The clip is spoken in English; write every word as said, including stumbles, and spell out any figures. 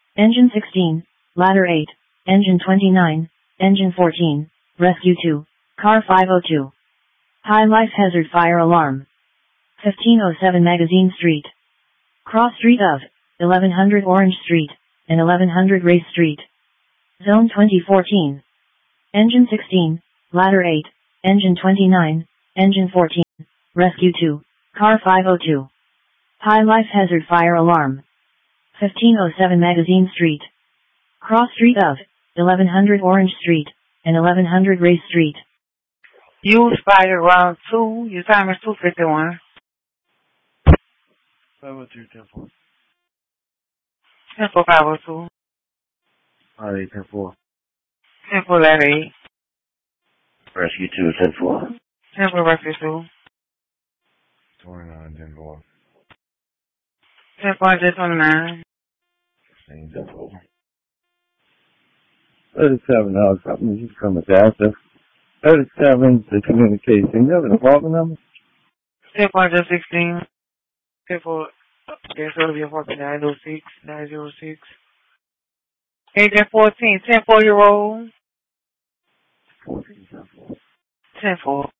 Engine sixteen, Ladder eight, Engine twenty-nine, Engine fourteen, Rescue two, Car five oh two. High life hazard fire alarm. fifteen oh seven Magazine Street. Cross street of eleven hundred Orange Street and eleven hundred Race Street. Zone twenty fourteen. Engine sixteen, Ladder eight, Engine twenty-nine, Engine fourteen, Rescue two, Car five oh two. High life hazard fire alarm. fifteen oh seven Magazine Street. Cross street of eleven hundred Orange Street and eleven hundred Race Street. Use fire round two. Your time is two fifty-one. five oh two, ten four. ten four, five oh two. Alright, ten four. ten four, Ladder eight. Rescue two, ten four. ten four, Rescue two. twenty-nine, ten four. ten four, twenty-nine. sixteen, ten four. thirty-seven, now something just from a data. thirty-seven, the communication. You have an apartment number? ten four, sixteen. ten four, there's going to be apartment nine oh six, nine oh six. Agent fourteen, ten four year old. fourteen, ten four. ten four.